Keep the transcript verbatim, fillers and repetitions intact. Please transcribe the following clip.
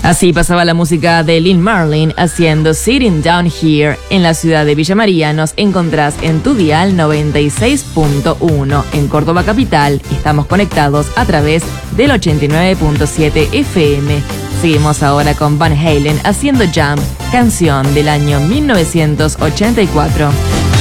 Así pasaba la música de Lynn Marlin haciendo Sitting Down Here. En la ciudad de Villa María nos encontrás en tu dial noventa y seis punto uno. En Córdoba capital estamos conectados a través del ochenta y nueve punto siete F M. Seguimos ahora con Van Halen haciendo Jump, canción del año mil novecientos ochenta y cuatro.